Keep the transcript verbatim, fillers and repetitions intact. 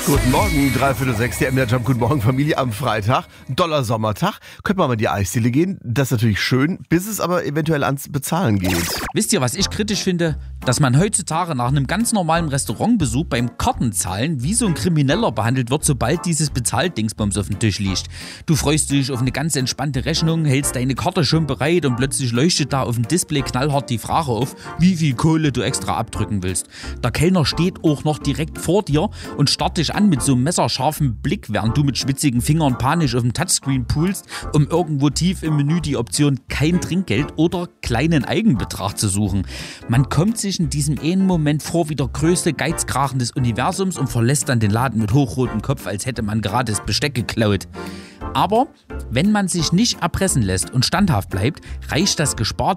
Guten Morgen, dreiviertel sechs, der M D R Jump. Guten Morgen, Familie am Freitag. Ein doller Sommertag. Könnte man mal in die Eisdiele gehen. Das ist natürlich schön, bis es aber eventuell ans Bezahlen geht. Wisst ihr, was ich kritisch finde? Dass man heutzutage nach einem ganz normalen Restaurantbesuch beim Kartenzahlen wie so ein Krimineller behandelt wird, sobald dieses Bezahldingsbums auf dem Tisch liegt. Du freust dich auf eine ganz entspannte Rechnung, hältst deine Karte schon bereit und plötzlich leuchtet da auf dem Display knallhart die Frage auf, wie viel Kohle du extra abdrücken willst. Der Kellner steht auch noch direkt vor dir und starrt dich an mit so einem messerscharfen Blick, während du mit schwitzigen Fingern panisch auf dem Touchscreen poolst, um irgendwo tief im Menü die Option kein Trinkgeld oder kleinen Eigenbetrag zu suchen. Man kommt sich in diesem einen Moment vor wie der größte Geizkrachen des Universums und verlässt dann den Laden mit hochrotem Kopf, als hätte man gerade das Besteck geklaut. Aber wenn man sich nicht erpressen lässt und standhaft bleibt, reicht das gesparte